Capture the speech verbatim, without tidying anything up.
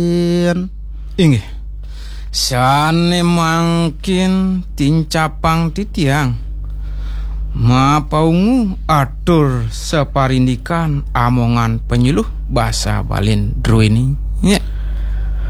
Inggih. Sane mangkin tincapang titiang. Mapaungu atur separindikan amongan penyuluh bahasa Balin Druini. Ya.